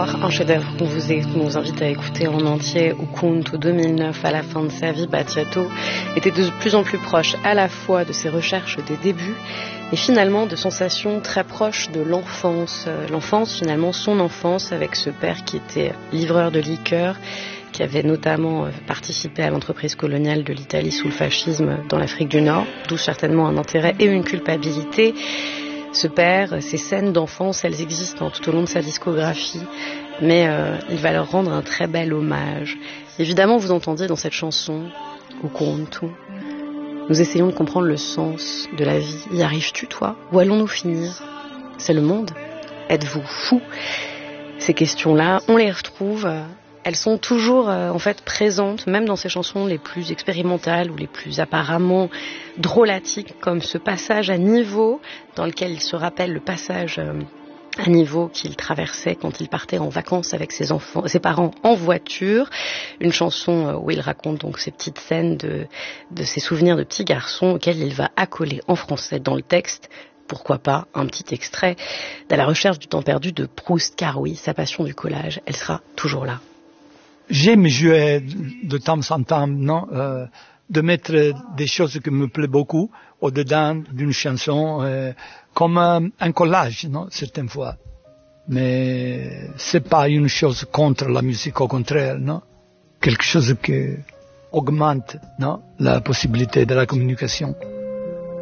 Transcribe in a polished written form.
un chef-d'œuvre qu'on vous invite à écouter en entier. Ukuntu 2009, à la fin de sa vie, Battiato était de plus en plus proche à la fois de ses recherches des débuts et finalement de sensations très proches de l'enfance. L'enfance, finalement, son enfance avec ce père qui était livreur de liqueurs, qui avait notamment participé à l'entreprise coloniale de l'Italie sous le fascisme dans l'Afrique du Nord, d'où certainement un intérêt et une culpabilité. Ce père, ces scènes d'enfance, elles existent tout au long de sa discographie, mais il va leur rendre un très bel hommage. Évidemment, vous entendiez dans cette chanson, Ukuntu, nous essayons de comprendre le sens de la vie. Y arrives-tu, toi? Où allons-nous finir? C'est le monde? Êtes-vous fou? Ces questions-là, on les retrouve, elles sont toujours en fait présentes, même dans ces chansons les plus expérimentales ou les plus apparemment drôlatiques, comme ce passage à niveau, dans lequel il se rappelle le passage à niveau qu'il traversait quand il partait en vacances avec ses parents en voiture. Une chanson où il raconte donc ces petites scènes de ses souvenirs de petit garçon auxquels il va accoler en français dans le texte. Pourquoi pas un petit extrait d'À la recherche du temps perdu de Proust, car oui, sa passion du collage, elle sera toujours là. J'aime jouer de temps en temps, de mettre des choses qui me plaisent beaucoup au-dedans d'une chanson, comme un collage, certaines fois. Mais c'est pas une chose contre la musique, au contraire, quelque chose qui augmente, la possibilité de la communication.